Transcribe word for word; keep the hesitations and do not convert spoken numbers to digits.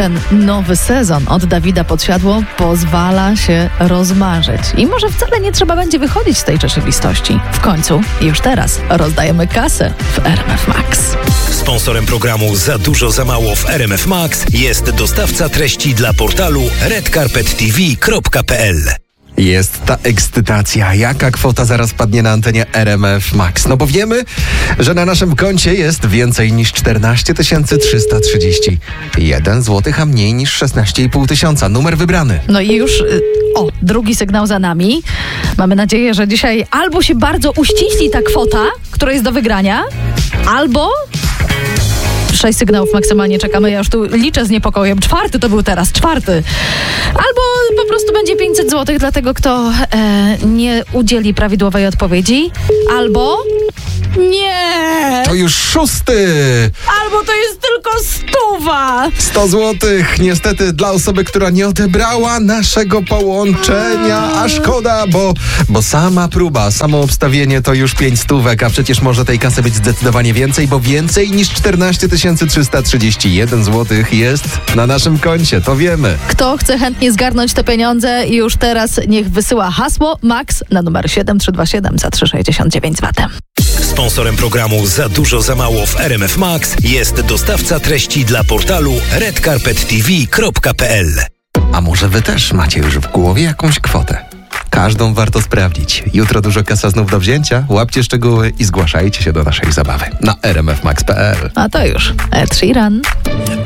ten nowy sezon od Dawida Podsiadło pozwala się rozmarzyć. I może wcale nie trzeba będzie wychodzić z tej rzeczywistości. W końcu, już teraz rozdajemy kasę w R M F Max. Sponsorem programu Za dużo, za mało w R M F Max jest dostawca treści dla portalu red carpet t v kropka p l. Jest ta ekscytacja. Jaka kwota zaraz padnie na antenie R M F Max? No bo wiemy, że na naszym koncie jest więcej niż czternaście tysięcy trzysta trzydzieści jeden złotych, a mniej niż szesnaście i pół tysiąca. Numer wybrany. No i już, o, drugi sygnał za nami. Mamy nadzieję, że dzisiaj albo się bardzo uściśli ta kwota, która jest do wygrania, albo... Sześć sygnałów maksymalnie czekamy. Ja już tu liczę z niepokojem. Czwarty to był teraz, czwarty. Albo po prostu będzie pięćset złotych dla tego, kto e, nie udzieli prawidłowej odpowiedzi. Albo... Nie! To już szósty! Albo to jest tylko stuwa! sto złotych niestety dla osoby, która nie odebrała naszego połączenia. A szkoda, bo, bo sama próba, samo obstawienie to już pięć stówek, a przecież może tej kasy być zdecydowanie więcej, bo więcej niż czternaście tysięcy trzysta trzydzieści jeden złotych jest na naszym koncie, to wiemy. Kto chce chętnie zgarnąć te pieniądze, już teraz niech wysyła hasło MAX na numer siedem trzy dwa siedem za trzysta sześćdziesiąt dziewięć z V A T-em. Sponsorem programu Za dużo, za mało w R M F Max jest dostawca treści dla portalu red carpet t v kropka p l. A może wy też macie już w głowie jakąś kwotę? Każdą warto sprawdzić. Jutro dużo kasa znów do wzięcia. Łapcie szczegóły i zgłaszajcie się do naszej zabawy na r m f max kropka p l. A to już Ed Sheeran.